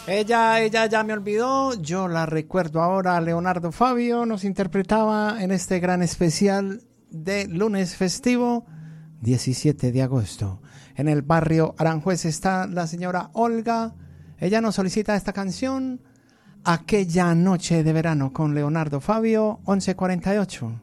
Ella ya me olvidó, yo la recuerdo ahora. Leonardo Fabio nos interpretaba en este gran especial de lunes festivo, 17 de agosto. En el barrio Aranjuez está la señora Olga. Ella nos solicita esta canción, Aquella noche de verano, con Leonardo Fabio, 11:48.